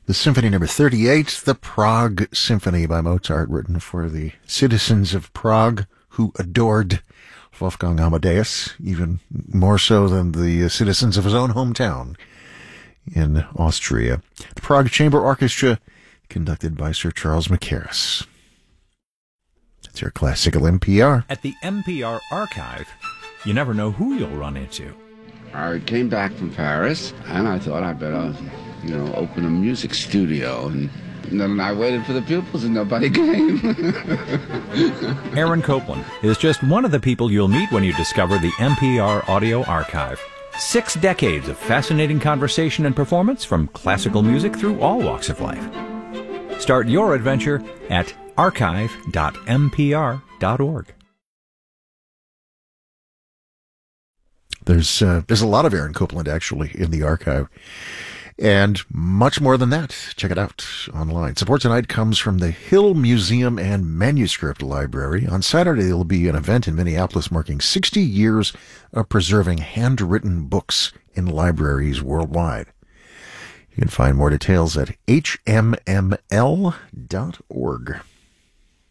The Symphony Number 38, the Prague Symphony by Mozart, written for the citizens of Prague who adored Wolfgang Amadeus, even more so than the citizens of his own hometown in Austria. The Prague Chamber Orchestra, conducted by Sir Charles Mackerras. That's your classical NPR. At the NPR archive, you never know who you'll run into. I came back from Paris, and I thought I'd better, open a music studio. And then I waited for the pupils, and nobody came. Aaron Copland is just one of the people you'll meet when you discover the NPR Audio Archive. 6 decades of fascinating conversation and performance from classical music through all walks of life. Start your adventure at archive.npr.org. There's a lot of Aaron Copland, actually, in the archive. And much more than that. Check it out online. Support tonight comes from the Hill Museum and Manuscript Library. On Saturday, there will be an event in Minneapolis marking 60 years of preserving handwritten books in libraries worldwide. You can find more details at hmml.org.